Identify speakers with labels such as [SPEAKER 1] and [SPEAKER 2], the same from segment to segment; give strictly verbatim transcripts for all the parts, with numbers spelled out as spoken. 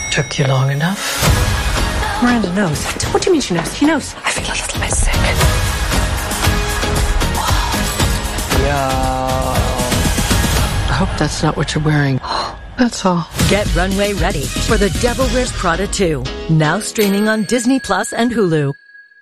[SPEAKER 1] Took you long enough?
[SPEAKER 2] Miranda knows. What do you mean she knows? She knows.
[SPEAKER 1] I feel a little bit sick. Yeah. I hope that's not what you're wearing. That's all.
[SPEAKER 3] Get runway ready for The Devil Wears Prada two. Now streaming on Disney Plus and Hulu.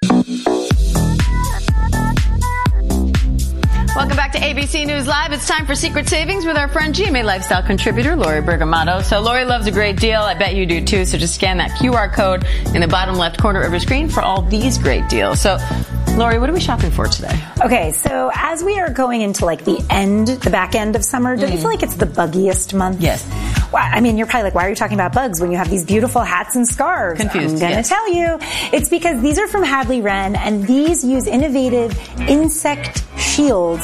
[SPEAKER 4] Welcome back to A B C News Live. It's time for Secret Savings with our friend G M A Lifestyle contributor, Lori Bergamato. So Lori loves a great deal. I bet you do too. So just scan that Q R code in the bottom left corner of your screen for all these great deals. So Lori, what are we shopping for today?
[SPEAKER 5] Okay, so as we are going into like the end, the back end of summer, don't mm. you feel like it's the buggiest month?
[SPEAKER 4] Yes.
[SPEAKER 5] Well, I mean, you're probably like, why are you talking about bugs when you have these beautiful hats and scarves?
[SPEAKER 4] Confused.
[SPEAKER 5] I'm going to
[SPEAKER 4] yes.
[SPEAKER 5] tell you. It's because these are from Hadley Wren, and these use innovative insect shields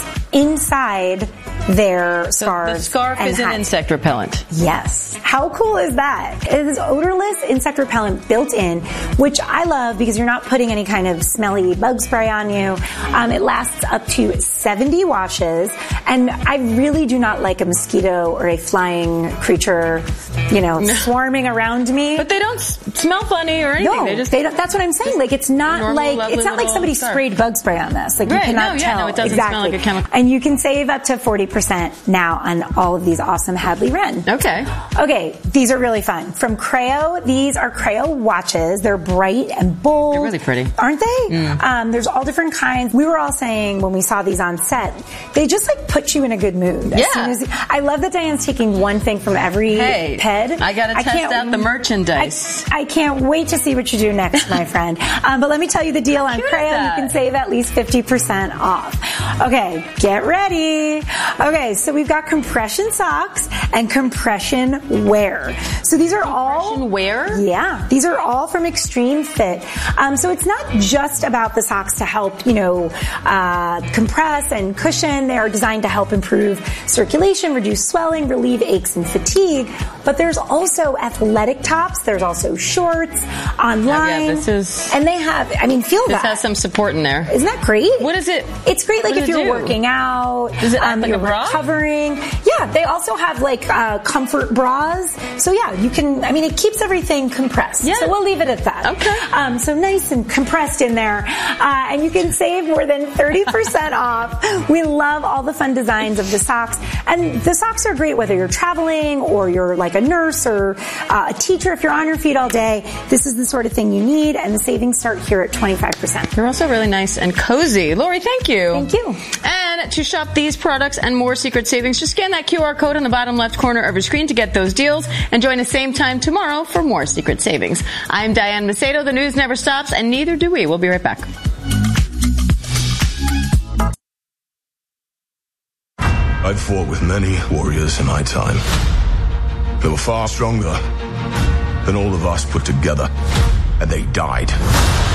[SPEAKER 5] inside their
[SPEAKER 4] so
[SPEAKER 5] scarves.
[SPEAKER 4] The scarf
[SPEAKER 5] and
[SPEAKER 4] is
[SPEAKER 5] hats.
[SPEAKER 4] an insect repellent.
[SPEAKER 5] Yes. How cool is that? It is odorless insect repellent built in, which I love because you're not putting any kind of smelly bug spray on you. Um, it lasts up to seventy washes, and I really do not like a mosquito or a flying creature, you know,
[SPEAKER 4] no.
[SPEAKER 5] swarming around me.
[SPEAKER 4] But they don't s- smell funny or anything.
[SPEAKER 5] No,
[SPEAKER 4] they just,
[SPEAKER 5] they don't, that's what I'm saying. Like, it's not
[SPEAKER 4] normal,
[SPEAKER 5] like it's not like somebody
[SPEAKER 4] scarf.
[SPEAKER 5] sprayed bug spray on this. Like,
[SPEAKER 4] right.
[SPEAKER 5] you cannot
[SPEAKER 4] no,
[SPEAKER 5] tell.
[SPEAKER 4] Yeah, no, it doesn't
[SPEAKER 5] exactly.
[SPEAKER 4] smell like a chemical.
[SPEAKER 5] And you can save up to forty percent now on all of these awesome Hadley Wren.
[SPEAKER 4] Okay.
[SPEAKER 5] Okay, these are really fun. From Creo, these are Creo watches. They're bright and bold.
[SPEAKER 4] They're really pretty.
[SPEAKER 5] Aren't they?
[SPEAKER 4] Mm.
[SPEAKER 5] Um, there's all different kinds. We were all saying when we saw these on set, they just like put you in a good mood. As
[SPEAKER 4] Yeah.
[SPEAKER 5] soon as, I love that Diane's taking one thing from every
[SPEAKER 4] hey,
[SPEAKER 5] ped.
[SPEAKER 4] I got to test
[SPEAKER 5] can't,
[SPEAKER 4] out the merchandise.
[SPEAKER 5] I, I can't wait to see what you do next, my friend. Um, but let me tell you the deal on Creo. You can save at least fifty percent off. Okay, get ready. Okay, so we've got compression socks and compression wear. So these are
[SPEAKER 4] compression
[SPEAKER 5] all...
[SPEAKER 4] Compression wear?
[SPEAKER 5] Yeah, these are all from Extreme Fit. Um, so it's not just about the socks to help, you know, uh, compress and cushion. They are designed to help improve circulation, reduce swelling, relieve aches and fatigue. But there's also athletic tops. There's also shorts online.
[SPEAKER 4] Oh, yeah, this is...
[SPEAKER 5] And they have, I mean, feel
[SPEAKER 4] this
[SPEAKER 5] that.
[SPEAKER 4] This has some support in there.
[SPEAKER 5] Isn't that great?
[SPEAKER 4] What is it?
[SPEAKER 5] It's great, like, if you're
[SPEAKER 4] do?
[SPEAKER 5] working out.
[SPEAKER 4] Does it act
[SPEAKER 5] um,
[SPEAKER 4] like
[SPEAKER 5] you're
[SPEAKER 4] a bra?
[SPEAKER 5] recovering. Yeah, they also have, like, uh, comfort bras. So, yeah, you can, I mean, it keeps everything compressed.
[SPEAKER 4] Yeah.
[SPEAKER 5] So we'll leave it at that.
[SPEAKER 4] Okay.
[SPEAKER 5] Um, so nice and compressed in there. Uh, and you can save more than thirty percent off. We love all the fun designs of the socks. And the socks are great whether you're traveling or you're like a nurse or uh, a teacher. If you're on your feet all day, this is the sort of thing you need. And the savings start here at twenty-five percent.
[SPEAKER 4] They're also really nice and cozy. Lori, thank you.
[SPEAKER 5] Thank you.
[SPEAKER 4] And to shop these products and more secret savings, just scan that Q R code on the bottom left corner of your screen to get those deals. And join us same time tomorrow for more secret savings. I'm Diane Macedo. The news never stops, and neither do we. We'll be right back.
[SPEAKER 6] I've fought with many warriors in my time. They were far stronger than all of us put together, and they died.